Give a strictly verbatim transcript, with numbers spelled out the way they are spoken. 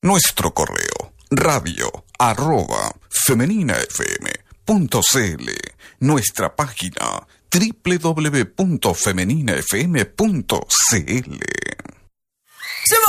Nuestro correo radio arroba femeninafm.cl. Nuestra página doble u doble u doble u punto femeninafm punto c l.